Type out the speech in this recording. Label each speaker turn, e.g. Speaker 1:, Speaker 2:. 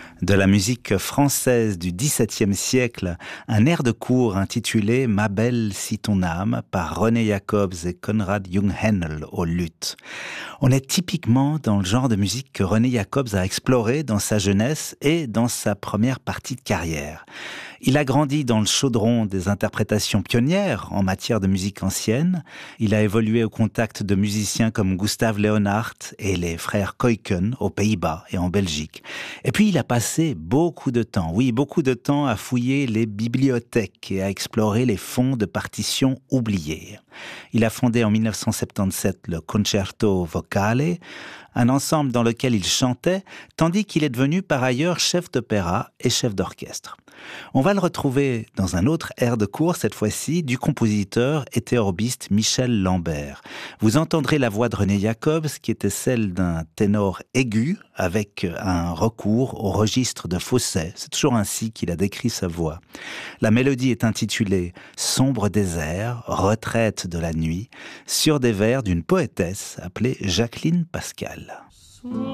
Speaker 1: De la musique française du XVIIe siècle, un air de cour intitulé « Ma belle, si ton âme » par René Jacobs et Konrad Jungheinl au luth. On est typiquement dans le genre de musique que René Jacobs a exploré dans sa jeunesse et dans sa première partie de carrière. Il a grandi dans le chaudron des interprétations pionnières en matière de musique ancienne. Il a évolué au contact de musiciens comme Gustav Leonhardt et les frères Kuyken aux Pays-Bas et en Belgique. Et puis il a passé beaucoup de temps à fouiller les bibliothèques et à explorer les fonds de partitions oubliés. Il a fondé en 1977 le Concerto Vocale, un ensemble dans lequel il chantait, tandis qu'il est devenu par ailleurs chef d'opéra et chef d'orchestre. On va le retrouver dans un autre air de cour, cette fois-ci, du compositeur et théorbiste Michel Lambert. Vous entendrez la voix de René Jacobs, qui était celle d'un ténor aigu, avec un recours au registre de fausset. C'est toujours ainsi qu'il a décrit sa voix. La mélodie est intitulée « Sombre désert, retraite de la nuit », sur des vers d'une poétesse appelée Jacqueline Pascal.